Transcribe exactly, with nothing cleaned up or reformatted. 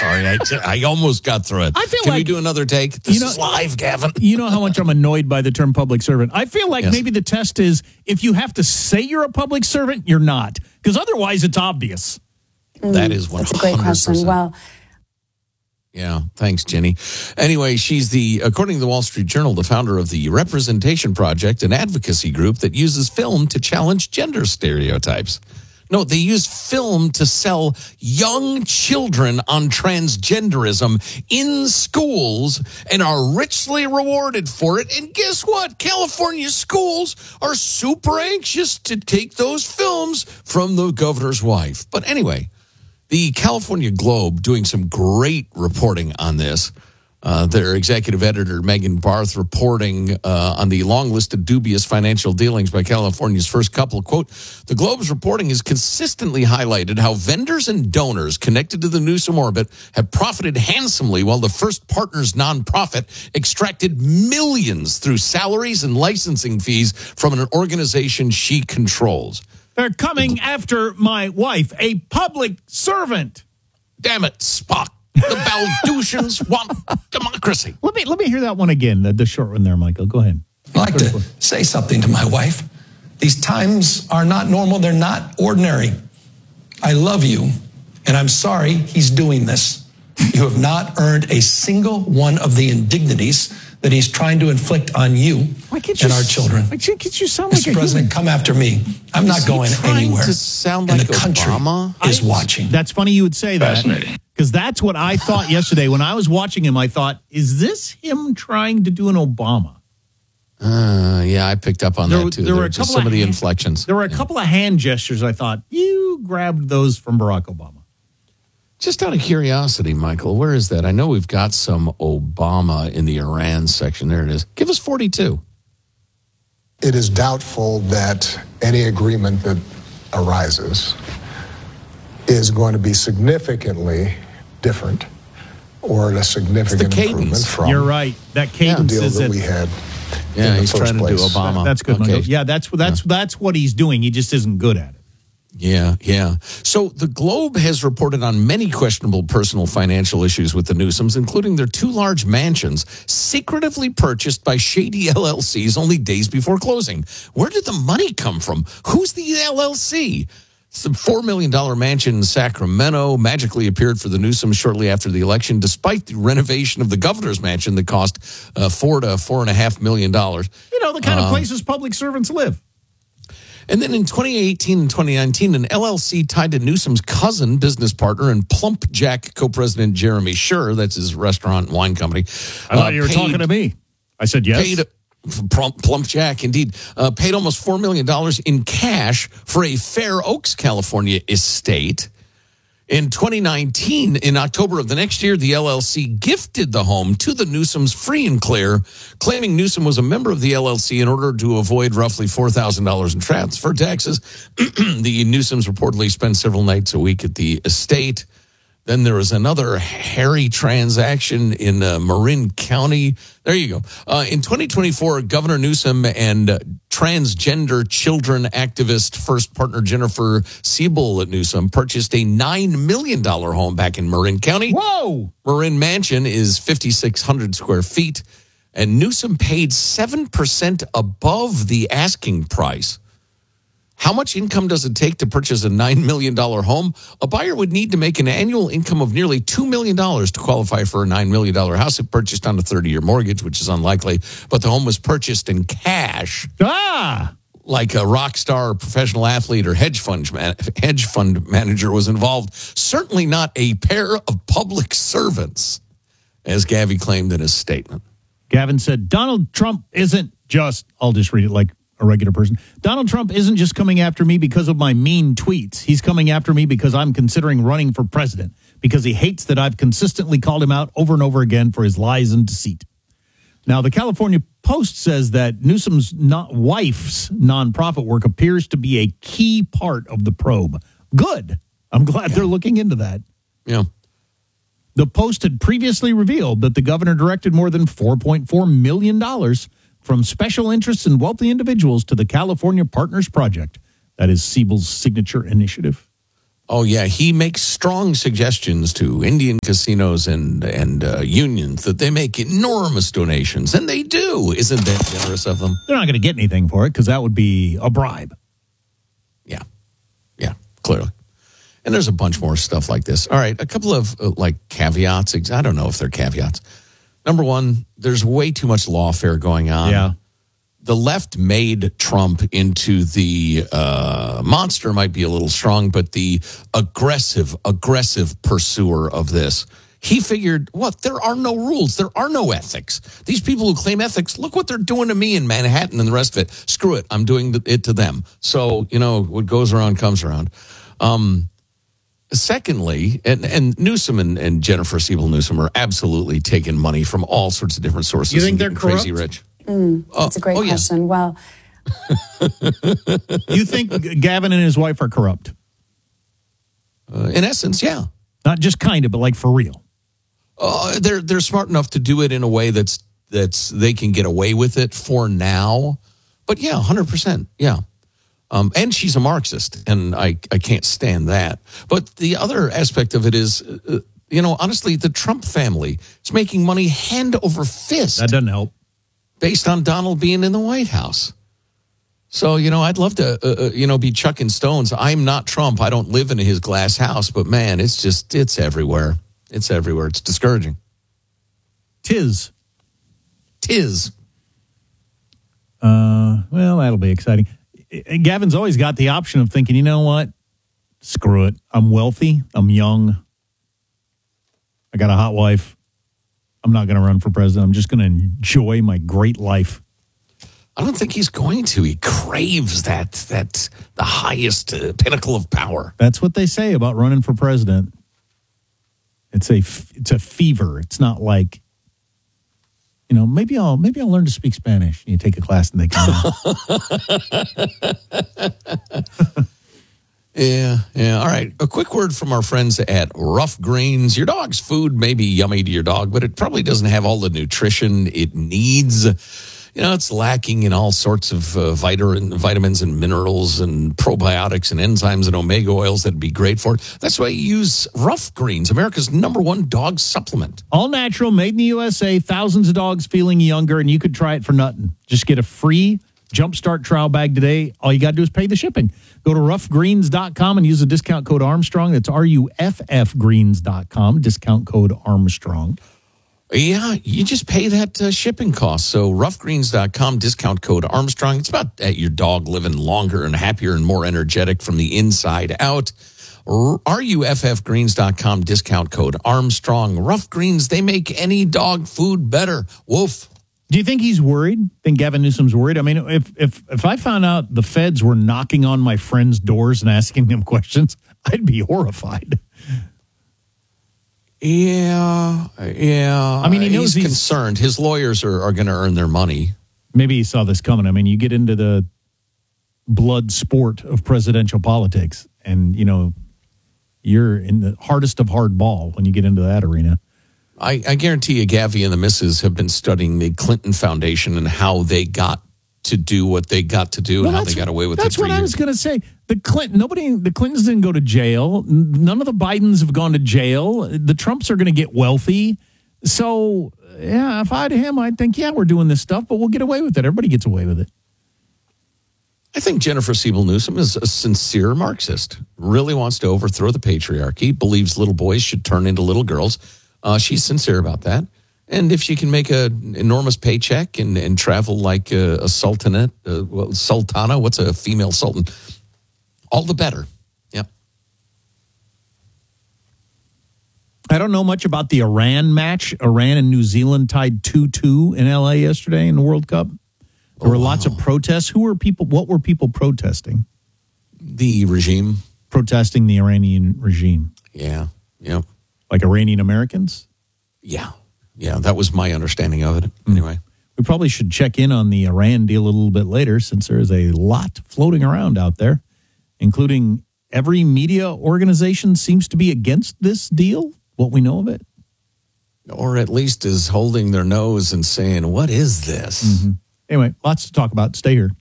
sorry. I, I almost got through it. I feel Can like, we do another take? This you know, is live, Gavin. You know how much I'm annoyed by the term public servant. I feel like Yes. maybe the test is if you have to say you're a public servant, you're not. Because otherwise it's obvious. That is one hundred percent. That's a great question. Well, yeah, thanks, Jenny. Anyway, she's the, according to the Wall Street Journal, the founder of the Representation Project, an advocacy group that uses film to challenge gender stereotypes. No, they use film to sell young children on transgenderism in schools and are richly rewarded for it. And guess what? California schools are super anxious to take those films from the governor's wife. But anyway, the California Globe doing some great reporting on this. Uh, their executive editor, Megan Barth, reporting uh, on the long list of dubious financial dealings by California's first couple. Quote, the Globe's reporting has consistently highlighted how vendors and donors connected to the Newsom orbit have profited handsomely while the First Partners nonprofit extracted millions through salaries and licensing fees from an organization she controls. They're coming after my wife, a public servant. Damn it, Spock. The Baldutians want democracy. Let me let me hear that one again, the, the short one there, Michael. Go ahead. I'd like to say something to my wife. These times are not normal. They're not ordinary. I love you, and I'm sorry he's doing this. You have not earned a single one of the indignities that he's trying to inflict on you Why can't and you our children. Why can't you sound Mister like a President, human? come after me. I'm not Is he going trying anywhere. to sound and like the country Obama? is I- watching. That's funny you would say that. Fascinating. Because that's what I thought yesterday. When I was watching him, I thought, is this him trying to do an Obama? Uh, yeah, I picked up on There, that too. there were There a just couple some of the hand- inflections. There were a Yeah. couple of hand gestures. I thought, you grabbed those from Barack Obama. Just out of curiosity, Michael, where is that? I know we've got some Obama in the Iran section. There it is. Give us forty-two. It is doubtful that any agreement that arises is going to be significantly different or a significant cadence. improvement from You're right. That the cadence deal is that it. we had. Yeah, in the he's first trying to do place. Obama. That's good, Okay. Michael. Yeah, that's that's that's what he's doing. He just isn't good at it. Yeah, yeah. So the Globe has reported on many questionable personal financial issues with the Newsoms, including their two large mansions secretively purchased by shady L L Cs only days before closing. Where did the money come from? Who's the L L C? The four million dollars mansion in Sacramento magically appeared for the Newsoms shortly after the election, despite the renovation of the governor's mansion that cost uh, four to four and a half million dollars. You know, the kind Um, of places public servants live. And then in twenty eighteen and twenty nineteen, an L L C tied to Newsom's cousin, business partner, and Plump Jack co-president Jeremy Schur, that's his restaurant and wine company. I thought uh, you were paid- talking to me. I said yes. Paid, Plump, Plump Jack, indeed, uh, paid almost four million dollars in cash for a Fair Oaks, California estate. In twenty nineteen, in October of the next year, the L L C gifted the home to the Newsoms free and clear, claiming Newsom was a member of the L L C in order to avoid roughly four thousand dollars in transfer taxes. The Newsoms reportedly spent several nights a week at the estate. Then there was another hairy transaction in uh, Marin County. There you go. Uh, in twenty twenty-four, Governor Newsom and uh, transgender children activist first partner Jennifer Siebel at Newsom purchased a nine million dollars home back in Marin County. Whoa! Marin Mansion is fifty-six hundred square feet, and Newsom paid seven percent above the asking price. How much income does it take to purchase a nine million dollars home? A buyer would need to make an annual income of nearly two million dollars to qualify for a nine million dollars house. It purchased on a thirty-year mortgage, which is unlikely, but the home was purchased in cash, Ah! like a rock star, professional athlete, or hedge fund, man- hedge fund manager was involved. Certainly not a pair of public servants, as Gavi claimed in his statement. Gavin said, Donald Trump isn't just, I'll just read it like a regular person. Donald Trump isn't just coming after me because of my mean tweets. He's coming after me because I'm considering running for president, because he hates that I've consistently called him out over and over again for his lies and deceit. Now, the California Post says that Newsom's not wife's nonprofit work appears to be a key part of the probe. Good. I'm glad they're looking into that. Yeah. The Post had previously revealed that the governor directed more than four point four million dollars from special interests and wealthy individuals to the California Partners Project. That is Siebel's signature initiative. Oh, yeah. He makes strong suggestions to Indian casinos and, and uh, unions that they make enormous donations. And they do. Isn't that generous of them? They're not going to get anything for it because that would be a bribe. Yeah. Yeah, clearly. And there's a bunch more stuff like this. All right. A couple of uh, like caveats. I don't know if they're caveats. Number one, there's way too much lawfare going on. Yeah. The left made Trump into the uh, monster, might be a little strong, but the aggressive, aggressive pursuer of this. He figured, what? There are no rules. There are no ethics. These people who claim ethics, look what they're doing to me in Manhattan and the rest of it. Screw it. I'm doing it to them. So, you know, what goes around comes around. Um, secondly, and, and Newsom and, and Jennifer Siebel Newsom are absolutely taking money from all sorts of different sources. You think and they're corrupt? Crazy rich. Mm, that's a great oh, yeah. question. Well, You think Gavin and his wife are corrupt? Uh, in essence, yeah. Not just kind of, but like for real. Uh, they're they're smart enough to do it in a way that's that's they can get away with it for now. But yeah, one hundred percent. Yeah. Um, and she's a Marxist, and I, I can't stand that. But the other aspect of it is, uh, you know, honestly, the Trump family is making money hand over fist. That doesn't help. Based on Donald being in the White House. So, you know, I'd love to, uh, uh, you know, be chucking stones. I'm not Trump. I don't live in his glass house. But, man, it's just, it's everywhere. It's everywhere. It's discouraging. Tis. Tis. Uh, well, that'll be exciting. Gavin's always got the option of thinking, you know what? Screw it. I'm wealthy. I'm young. I got a hot wife. I'm not going to run for president. I'm just going to enjoy my great life. I don't think he's going to. He craves that, that the highest uh, pinnacle of power. That's what they say about running for president. It's a, it's a fever. It's not like, you know, maybe I'll, maybe I'll learn to speak Spanish. You take a class and they come in. Yeah, yeah. All right. A quick word from our friends at Rough Greens. Your dog's food may be yummy to your dog, but it probably doesn't have all the nutrition it needs. You know, it's lacking in all sorts of uh, vitamin, vitamins and minerals and probiotics and enzymes and omega oils that'd be great for it. That's why you use Rough Greens, America's number one dog supplement. All natural, made in the U S A, thousands of dogs feeling younger, and you could try it for nothing. Just get a free Jumpstart trial bag today. All you got to do is pay the shipping. Go to rough greens dot com and use the discount code Armstrong. That's R U F F greens dot com, discount code Armstrong. Yeah, you just pay that uh, shipping cost. So rough greens dot com, discount code Armstrong. It's about uh, your dog living longer and happier and more energetic from the inside out. R U F F greens dot com, discount code Armstrong. Rough Greens, they make any dog food better. Woof. Do you think he's worried? Think Gavin Newsom's worried? I mean, if if if I found out the feds were knocking on my friends' doors and asking them questions, I'd be horrified. Yeah, yeah. I mean, he knows he's, he's concerned. His lawyers are, are going to earn their money. Maybe he saw this coming. I mean, you get into the blood sport of presidential politics, and, you know, you're in the hardest of hard ball when you get into that arena. I, I guarantee you, Gavi and the missus have been studying the Clinton Foundation and how they got to do what they got to do Well, and how they got away with it That's for what years. I was going to say. The Clinton, nobody, the Clintons didn't go to jail. None of the Bidens have gone to jail. The Trumps are going to get wealthy. So, yeah, if I had him, I'd think, yeah, we're doing this stuff, but we'll get away with it. Everybody gets away with it. I think Jennifer Siebel Newsom is a sincere Marxist, really wants to overthrow the patriarchy, believes little boys should turn into little girls. Uh, she's sincere about that. And if she can make an enormous paycheck and, and travel like a, a sultanate, uh, well, sultana, what's a female sultan? All the better. Yep. I don't know much about the Iran match. Iran and New Zealand tied two two in L A yesterday in the World Cup. There were Oh, wow. lots of protests. Who were people? What were people protesting? The regime. Protesting the Iranian regime. Yeah. Yep. Like Iranian Americans? Yeah. Yeah. That was my understanding of it. Anyway. We probably should check in on the Iran deal a little bit later, since there is a lot floating around out there, including every media organization seems to be against this deal, what we know of it. Or at least is holding their nose and saying, what is this? Mm-hmm. Anyway, lots to talk about. Stay here.